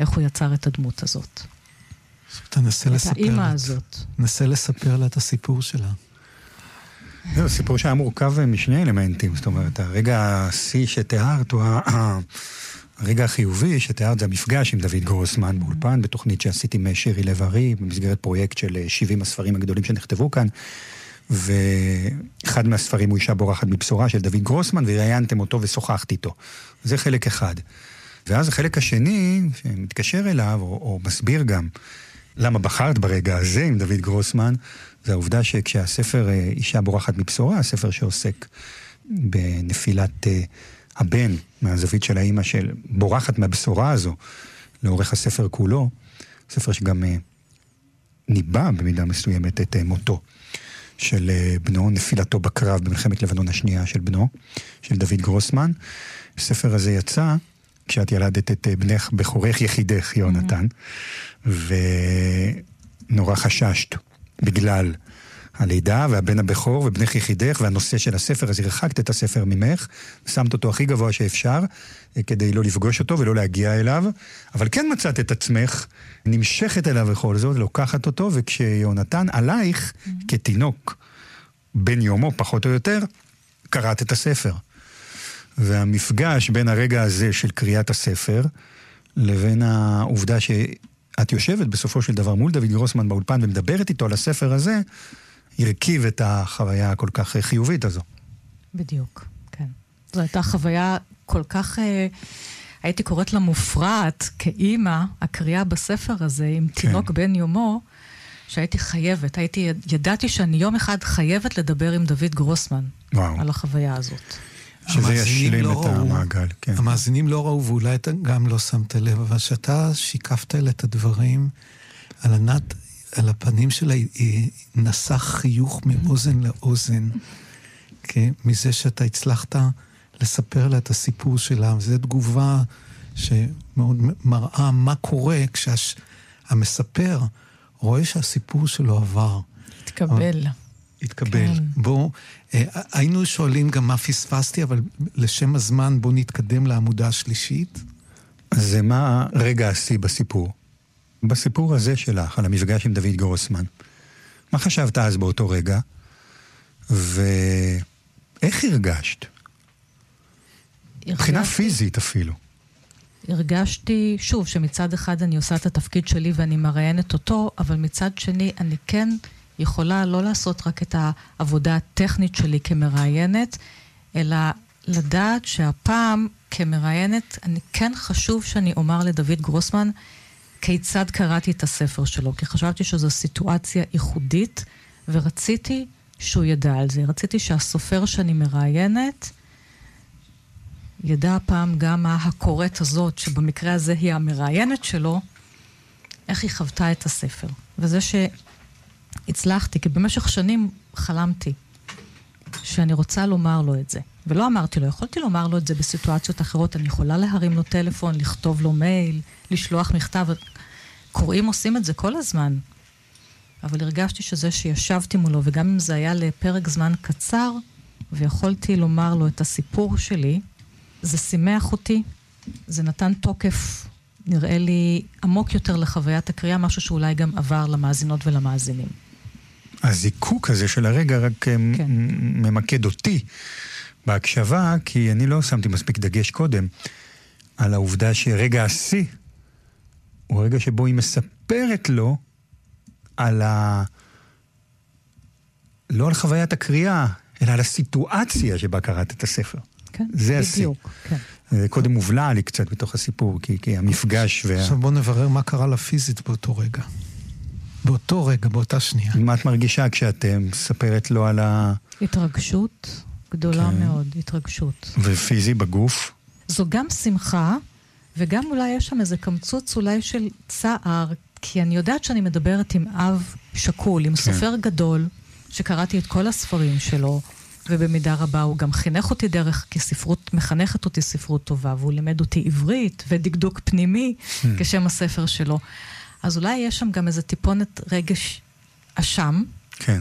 איך הוא יצר את הדמות הזאת. אתה נסה את לספר האמא הזאת. נסה לספר לה את הסיפור שלה. זה סיפור שהיה מורכב משני אלמנטים, זאת אומרת, הרגע השיא שתיארת הוא הרגע החיובי שתיארת זה המפגש עם דוד גרוסמן באולפן, בתוכנית שעשיתי עם שירי לב-ארי, במסגרת פרויקט של 70 הספרים הגדולים שנכתבו כאן, ואחד מהספרים הוא אישה בורחת מבשורה של דוד גרוסמן, וראיינתם אותו ושוחחתי איתו. זה חלק אחד. ואז החלק השני, שמתקשר אליו, או מסביר גם, למה בחרת ברגע הזה עם דוד גרוסמן, זה העובדה שכשהספר אישה בורחת מבשורה, הספר שעוסק בנפילת הבן מהזווית של האמא של בורחת מהבשורה הזו, לאורך הספר כולו, ספר שגם ניבא במידה מסוימת את מותו של בנו, נפילתו בקרב במלחמת לבנון השנייה של בנו, של דוד גרוסמן. הספר הזה יצא כשאת ילדת את בנך בכורך יחידך, יונתן, ונורא חששת בגלל הלידה והבן הבכור ובנך יחידך, והנושא של הספר, אז הרחקת את הספר ממך, ושמת אותו הכי גבוה שאפשר, כדי לא לפגוש אותו ולא להגיע אליו, אבל כן מצאת את עצמך, נמשכת אליו בכל זאת, לוקחת אותו, וכשיונתן עלייך כתינוק, בן יומו פחות או יותר, קראת את הספר. והמפגש בין הרגע הזה של קריאת הספר, לבין העובדה שאת יושבת בסופו של דבר מול דוד גרוסמן באולפן ומדברת איתו על הספר הזה, הרכיב את החוויה הכל כך חיובית הזו. בדיוק, כן. זו הייתה חוויה כל כך, הייתי קוראת לה מופרעת, כאימא, הקריאה בספר הזה עם תינוק בן יומו, שהייתי חייבת, ידעתי שאני יום אחד חייבת לדבר עם דוד גרוסמן, על החוויה הזאת. שזה ישלים את המעגל, כן. המאזינים לא ראו, ואולי אתה גם לא שמת לב, אבל שאתה שיקפת אלה את הדברים, על הפנים שלה נסח חיוך מאוזן לאוזן, מזה שאתה הצלחת לספר לה את הסיפור שלה, וזו תגובה שמאוד מראה מה קורה כשהמספר רואה שהסיפור שלו עבר. התקבל. התקבל. כן. בוא, היינו שואלים גם מה פספסתי, אבל לשם הזמן בוא נתקדם לעמודה השלישית. אז מה רגע השיא בסיפור? בסיפור הזה שלך, על המפגש עם דוד גרוסמן. מה חשבת אז באותו רגע? ואיך הרגשת? מבחינה פיזית אפילו. הרגשתי, שוב, שמצד אחד אני עושה את התפקיד שלי ואני מראיינת אותו, אבל מצד שני אני כן יכולה לא לעשות רק את העבודה הטכנית שלי כמראיינת, אלא לדעת שהפעם כמראיינת, אני כן חשוב שאני אומר לדוד גרוסמן כיצד קראתי את הספר שלו, כי חשבתי שזו סיטואציה ייחודית, ורציתי שהוא ידע על זה. רציתי שהסופר שאני מראיינת ידע פעם גם מה הקוראת הזאת, שבמקרה הזה היא המראיינת שלו, איך היא חוותה את הספר. וזה שהצלחתי, כי במשך שנים חלמתי שאני רוצה לומר לו את זה. ולא אמרתי לו, יכולתי לומר לו את זה בסיטואציות אחרות, אני יכולה להרים לו טלפון, לכתוב לו מייל, לשלוח מכתב, קוראים עושים את זה כל הזמן. אבל הרגשתי שזה שישבתי מולו, וגם אם זה היה לפרק זמן קצר, ויכולתי לומר לו את הסיפור שלי, זה שימח אותי, זה נתן תוקף, נראה לי עמוק יותר לחוויית הקריאה, משהו שאולי גם עבר למאזינות ולמאזינים. הזיקוק הזה של הרגע רק ממקד אותי בהקשבה, כי אני לא שמתי מספיק דגש קודם, על העובדה שרגע השיא, הוא רגע שבו היא מספרת לו על לא על חוויית הקריאה, אלא על הסיטואציה שבה קראת את הספר. כן, זה השיא. כן. קודם מובלע לי קצת בתוך הסיפור, כי המפגש עכשיו בוא נברר מה קרה לה פיזית באותו רגע. באותו רגע, באותה שנייה. מה את מרגישה כשאת מספרת לו על התרגשות גדולה מאוד, התרגשות. ופיזי בגוף? זו גם שמחה, וגם אולי יש שם איזה קמצוץ אולי של צער, כי אני יודעת שאני מדברת עם אב שקול, עם סופר גדול, שקראתי את כל הספרים שלו, ובמידה רבה הוא גם חינך אותי דרך, כי ספרות, מחנכת אותי ספרות טובה, והוא לימד אותי עברית ודקדוק פנימי, כשם הספר שלו. אז אולי יש שם גם איזה טיפונת רגש אשם. כן.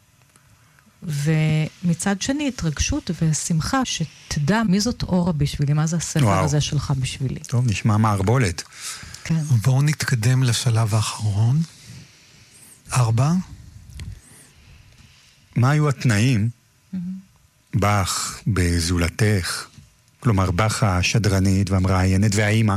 ומצד שני, התרגשות ושמחה, שתדע מי זאת אורה בשבילי, מה זה הספר הזה שלך בשבילי. טוב, נשמע מערבולת. כן. בואו נתקדם לשלב האחרון. 4. מה היו התנאים בך, בזולתך, כלומר בך השדרנית והמראיינת והאימא,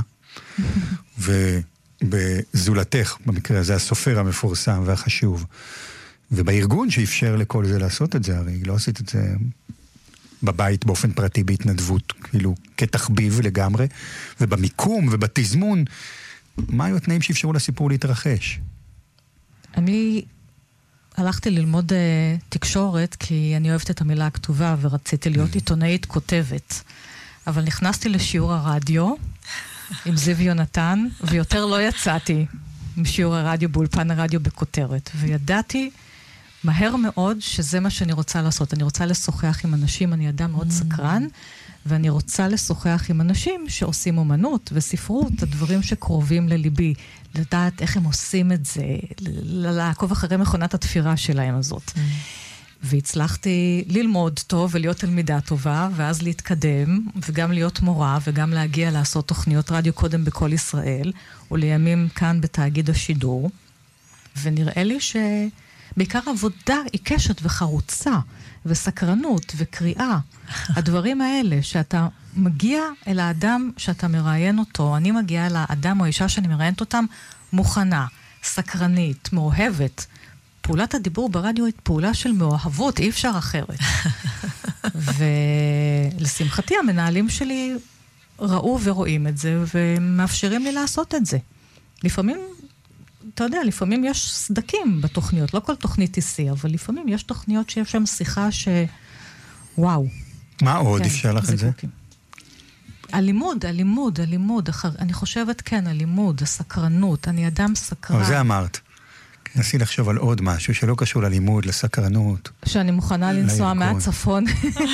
ובזולתך, במקרה הזה הסופר המפורסם והחשוב, ובארגון שאפשר לכל זה לעשות את זה, הרי לא עשית את זה בבית באופן פרטי בהתנדבות, כאילו כתחביב לגמרי, ובמיקום ובתזמון, מה היו התנאים שאפשרו לסיפור להתרחש? אני הלכתי ללמוד תקשורת, כי אני אוהבת את המילה הכתובה, ורציתי להיות עיתונאית כותבת. אבל נכנסתי לשיעור הרדיו, עם זיו יונתן, ויותר לא יצאתי משיעור הרדיו באולפן הרדיו בכותרת. וידעתי מהר מאוד שזה מה שאני רוצה לעשות. אני רוצה לשוחח עם אנשים, אני אדם מאוד סקרן, ואני רוצה לשוחח עם אנשים שעושים אומנות וספרות, הדברים שקרובים לליבי, לדעת איך הם עושים את זה, לעקוב אחרי מכונת התפירה שלהם הזאת. והצלחתי ללמוד טוב ולהיות תלמידה טובה, ואז להתקדם, וגם להיות מורה, וגם להגיע לעשות תוכניות רדיו קודם בכל ישראל, ולימים כאן בתאגיד השידור. ונראה לי שבעיקר עבודה עיקשת וחרוצה, וסקרנות וקריאה, הדברים האלה שאתה מגיע אל האדם שאתה מראיין אותו, אני מגיעה אל האדם או האישה שאני מראיינת אותם, מוכנה, סקרנית, מאוהבת. פעולת הדיבור ברדיו היא פעולה של מאוהבות, אי אפשר אחרת. ולשמחתי המנהלים שלי ראו ורואים את זה, ומאפשרים לי לעשות את זה. לפעמים, אתה יודע, לפעמים יש סדקים בתוכניות, לא כל תוכנית תיסי, אבל לפעמים יש תוכניות שיש שם שיחה וואו. מה עוד אפשר לך את זה? הלימוד. אני חושבת כן, הלימוד, הסקרנות, אני אדם סקרן. אבל זה אמרת. נסי לחשוב על עוד משהו שלא קשור ללימוד, לסקרנות. שאני מוכנה לנסוע מהצפון.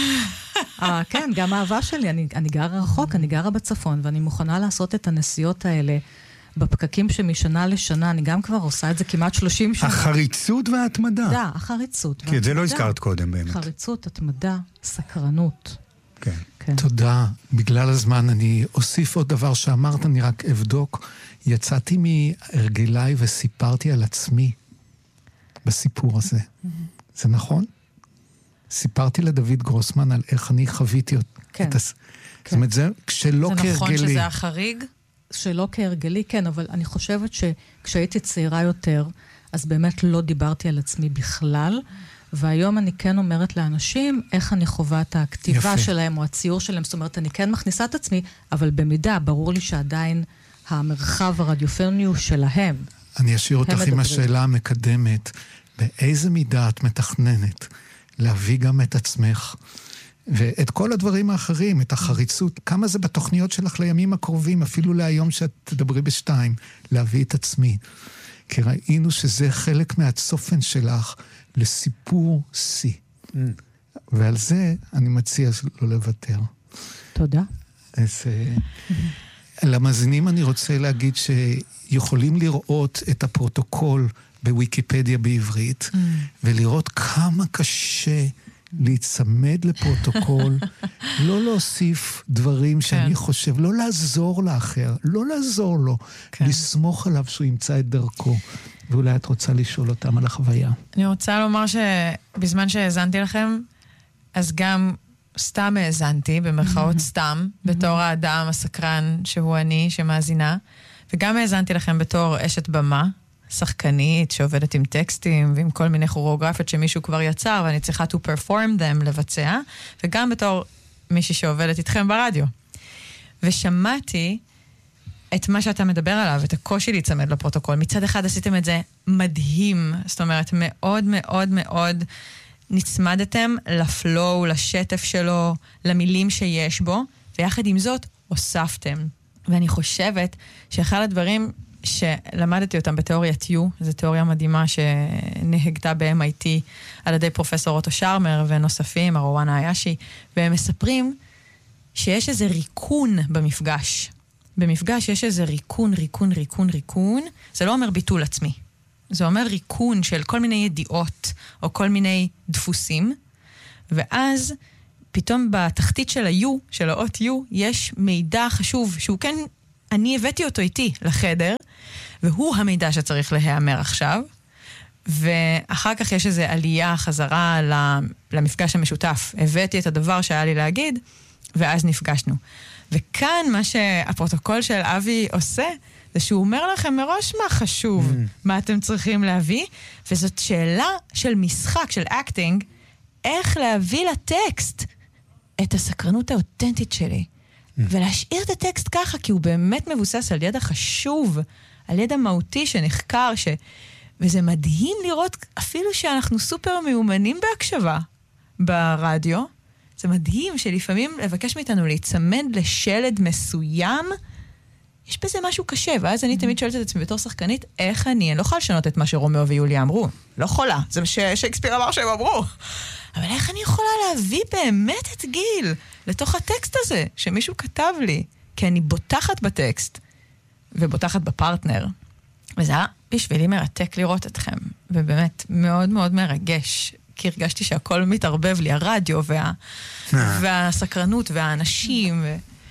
כן, גם האהבה שלי, אני גרה רחוק, אני גרה בצפון, ואני מוכנה לעשות את הנסיעות האלה בפקקים שמשנה לשנה, אני גם כבר עושה את זה כמעט 30 שנה. החריצות וההתמדה. החריצות. כי את זה לא הזכרת קודם באמת. חריצות, התמדה, סקרנות. כן. תודה. בגלל הזמן אני אוסיף עוד דבר שאמרת, אני רק אבדוק. יצאתי מהרגליי וסיפרתי על עצמי בסיפור הזה. זה נכון? סיפרתי לדוד גרוסמן על איך אני חוויתי את זאת אומרת, זה כשלא כהרגלי. זה נכון שזה החריג? שלא כהרגלי, כן, אבל אני חושבת שכשהייתי צעירה יותר, אז באמת לא דיברתי על עצמי בכלל, והיום אני כן אומרת לאנשים איך אני חווה את הכתיבה שלהם או הציור שלהם, זאת אומרת, אני כן מכניסה את עצמי, אבל במידה, ברור לי שעדיין המרחב הרדיופוני הוא שלהם. אני אשאיר אותך עם השאלה המקדמת, באיזה מידה את מתכננת להביא גם את עצמך, ואת כל הדברים האחרים, את החריצות, כמה זה בתוכניות שלך לימים הקרובים, אפילו להיום שאת תדברי ב2, להביא את עצמי. כי ראינו שזה חלק מהצופן שלך לסיפור C. ועל זה אני מציע לא לוותר. תודה. אז למאזינים אני רוצה להגיד שיכולים לראות את הפרוטוקול בוויקיפדיה בעברית, ולראות כמה קשה להצמד לפרוטוקול, לא להוסיף דברים שאני חושב, לא לעזור לאחר, לא לעזור לו, לסמוך עליו שהוא ימצא את דרכו. ואולי את רוצה לשאול אותם על החוויה. אני רוצה לומר שבזמן שהאזנתי לכם, אז גם סתם האזנתי, במרכאות סתם, בתור האדם הסקרן שהוא אני, שמאזינה, וגם האזנתי לכם בתור אשת במה, שחקנית שעובדת עם טקסטים ועם כל מיני כוריאוגרפיות שמישהו כבר יצר, ואני צריכה to perform them, לבצע, וגם בתור מישהי שעובדת איתכם ברדיו. ושמעתי את מה שאתה מדבר עליו, את הקושי להיצמד לפרוטוקול. מצד אחד עשיתם את זה מדהים, זאת אומרת, מאוד מאוד מאוד נצמדתם לפלואו, לשטף שלו, למילים שיש בו, ויחד עם זאת הוספתם. ואני חושבת שאחד הדברים שלמדתי אותם בתיאוריית U, זו תיאוריה מדהימה שנהגתה ב-MIT על ידי פרופסור אוטו שרמר ונוספים, הרואנה איישי, והם מספרים שיש איזה ריקון במפגש. במפגש יש איזה ריקון, זה לא אומר ביטול עצמי. זה אומר ריקון של כל מיני ידיעות או כל מיני דפוסים, ואז פתאום בתחתית של ה-U, של האות U, יש מידע חשוב שהוא כן אני הבאתי אותו איתי לחדר, והוא המידע שצריך להיאמר עכשיו, ואחר כך יש איזו עלייה חזרה למפגש המשותף. הבאתי את הדבר שהיה לי להגיד, ואז נפגשנו. וכאן מה שהפרוטוקול של אבי עושה, זה שהוא אומר לכם מראש מה חשוב, מה אתם צריכים להביא, וזאת שאלה של משחק, של אקטינג, איך להביא לטקסט את הסקרנות האותנטית שלי. ולהשאיר את הטקסט ככה, כי הוא באמת מבוסס על ידע חשוב, על ידע מהותי שנחקר, וזה מדהים לראות, אפילו שאנחנו סופר מיומנים בהקשבה ברדיו, זה מדהים שלפעמים לבקש מאיתנו להיצמד לשלד מסוים, יש בזה משהו קשה, ואז אני תמיד שואלת את עצמי בתור שחקנית, איך אני לא יכולה לשנות את מה שרומאו ויוליה אמרו, לא יכולה, זה מה ששייקספיר אמר שהם אמרו, אבל איך אני יכולה להביא באמת את גיל לתוך הטקסט הזה, שמישהו כתב לי, כי אני בוטחת בטקסט, ובוטחת בפרטנר, וזה היה בשבילי מרתק לראות אתכם, ובאמת מאוד מאוד מרגש, כי הרגשתי שהכל מתערבב לי, הרדיו והסקרנות והאנשים.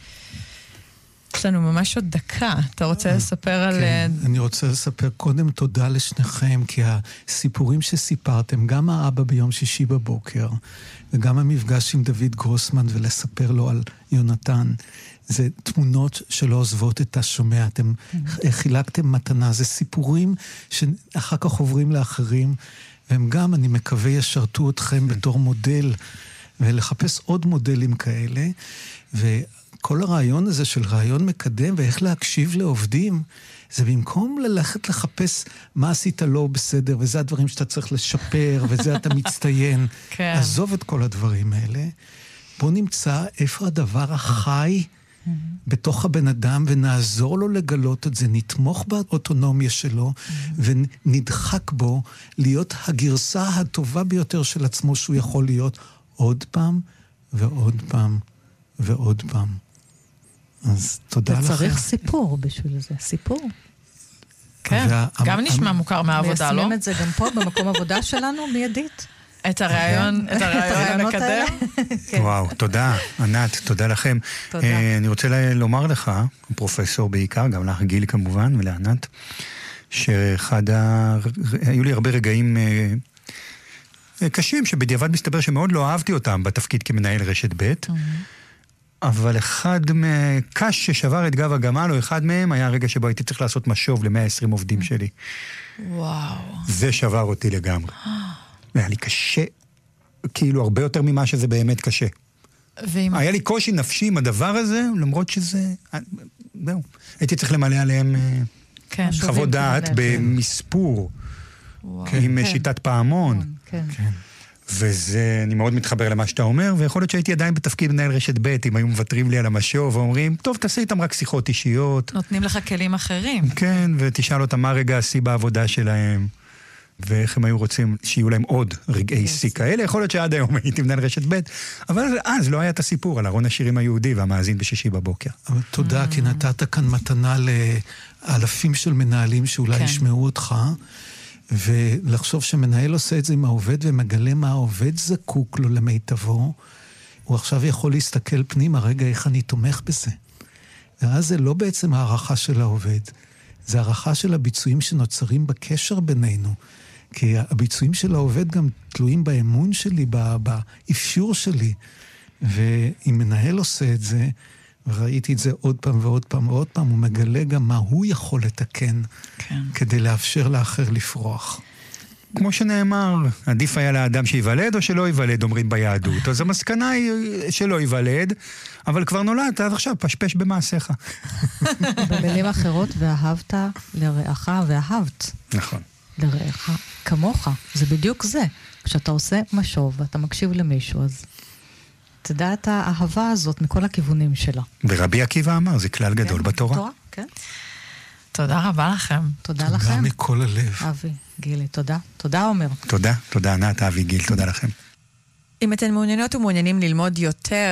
יש לנו ממש עוד דקה. אתה רוצה לספר על... כן, אני רוצה לספר קודם תודה לשניכם, כי הסיפורים שסיפרתם, גם האבא ביום שישי בבוקר, וגם המפגש עם דוד גרוסמן ולספר לו על יונתן, זה תמונות שלא עוזבות את השומע, אתם חילקתם מתנה, זה סיפורים שאחר כך עוברים לאחרים, והם גם, אני מקווה, ישרתו אתכם בתור מודל, ולחפש עוד מודלים כאלה, וכל הרעיון הזה של רעיון מקדם, ואיך להקשיב לעובדים, זה במקום ללכת לחפש מה עשית לא בסדר, וזה הדברים שאתה צריך לשפר, וזה אתה מצטיין. כן. עזוב את כל הדברים האלה. בוא נמצא איפה הדבר החי, בתוך הבן אדם, ונעזור לו לגלות את זה, נתמוך באוטונומיה שלו, ונדחק בו להיות הגרסה הטובה ביותר של עצמו שהוא יכול להיות עוד פעם, ועוד פעם, ועוד פעם. אז תודה לכם. וצריך סיפור בשביל זה, סיפור. כן, גם נשמע מוכר מהעבודה, לא? מיישמים את זה גם פה, במקום עבודה שלנו, מיידית. את הרעיון הקדם. וואו, תודה, ענת, תודה לכם. אני רוצה לומר לך, פרופסור בעיקר, גם לך גיל כמובן, ולענת, היו לי הרבה רגעים קשים, שבדיעבד מסתבר שמאוד לא אהבתי אותם בתפקיד כמנהל רשת ב', אבל אחד קש ששבר את גב הגמל, או אחד מהם היה הרגע שבו הייתי צריך לעשות משוב ל-120 עובדים שלי. וואו. זה שבר אותי לגמרי. היה לי קשה, כאילו הרבה יותר ממה שזה באמת קשה. היה לי קושי נפשי עם הדבר הזה, למרות שזה... זהו. הייתי צריך למלא עליהם חוות דעת במספור, עם שיטת פעמון. כן. וזה, אני מאוד מתחבר למה שאתה אומר, ויכול להיות שהייתי עדיין בתפקיד מנהל רשת ב' אם היו מוותרים לי על המשוב, ואומרים, טוב, תעשה איתם רק שיחות אישיות. נותנים לך כלים אחרים. כן, ותשאל אותם מה רגע השיא בעבודה שלהם. ואיך הם היו רוצים שיהיו להם עוד רגעי שיא כאלה. יכול להיות שעד היום הייתי מנהל רשת ב', אבל אז לא היה את הסיפור על ארון השירים היהודי והמאזין בשישי בבוקר. אבל תודה, כי נתת כאן מתנה לאלפים של מנהלים שאולי ישמעו אותך, ולחשוב שמנהל עושה את זה עם העובד ומגלה מה העובד זקוק לו למיטבו, הוא עכשיו יכול להסתכל פנימה, רגע, איך אני תומך בזה. ואז זה לא בעצם הערכה של העובד, זה הערכה של הביצועים שנוצרים בקשר בינינו. כי הביצועים של העובד גם תלויים באמון שלי, באפשור שלי. ואם מנהל עושה את זה, וראיתי את זה עוד פעם ועוד פעם ועוד פעם, הוא מגלה גם מה הוא יכול לתקן, כדי לאפשר לאחר לפרוח. כמו שנאמר, עדיף היה לאדם שיוולד או שלא יוולד, אומרים ביהדות. אז המסקנה היא שלא יוולד, אבל כבר נולדת, אז עכשיו פשפש במעשיך. במילים אחרות, ואהבת לרעך ואהבת. נכון. לרעך כמוך. זה בדיוק זה. כשאתה עושה משוב ואתה מקשיב למישהו, אז תדע את האהבה הזאת מכל הכיוונים שלה. ורבי עקיבא אמר, זה כלל גדול בתורה. כן. תודה רבה לכם. תודה לכם. תודה מכל הלב. אבי, גילי, תודה. תודה, עומר. תודה, ענת, אבי, גיל, תודה לכם. אם אתן מעוניינות ומעוניינים ללמוד יותר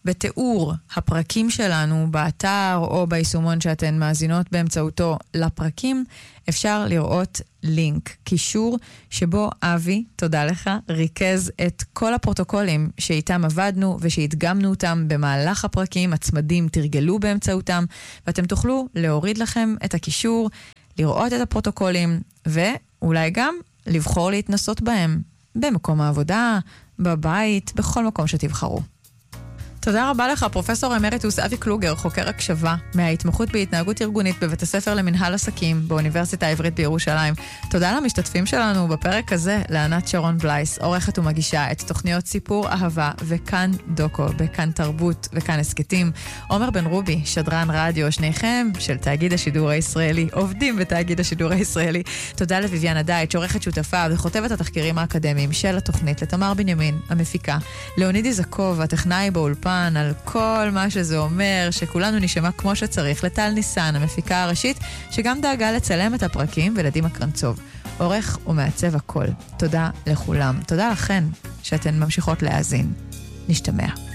בתיאור הפרקים שלנו באתר או ביישומון שאתן מאזינות באמצעותו לפרקים, אפשר לראות לינק, קישור שבו אבי, תודה לך, ריכז את כל הפרוטוקולים שאיתם עבדנו ושהתגמנו אותם במהלך הפרקים, הצמדים תרגלו באמצעותם, ואתם תוכלו להוריד לכם את הקישור, לראות את הפרוטוקולים ואולי גם לבחור להתנסות בהם במקום העבודה, בבית, בכל מקום שתבחרו. תודה רבה לך, פרופסור אמריטוס אבי קלוגר, חוקר הקשבה, מההתמחות בהתנהגות ארגונית בבית הספר למנהל עסקים באוניברסיטה העברית בירושלים. תודה למשתתפים שלנו בפרק הזה, לענת שרון בלייס, עורכת ומגישה את תוכניות סיפור אהבה וכאן דוקו, בכאן תרבות וכאן הסקטים. עומר בן רובי, שדרן רדיו, שניכם של תאגיד השידור הישראלי, עובדים בתאגיד השידור הישראלי. תודה לויביאנה דייט, עורכת שותפה וכותבת התחקירים האקדמיים של התוכנית, לתמר בנימין, המפיקה, לאונידי זקוב, הטכנאי באולפן, על כל מה שזה אומר, שכולנו נשמע כמו שצריך, לטל ניסן, המפיקה הראשית, שגם דאגה לצלם את הפרקים, ולדימה קרנצוב, עורך ומעצב הכל. תודה לכולם. תודה לכן שאתן ממשיכות להאזין. נשתמע.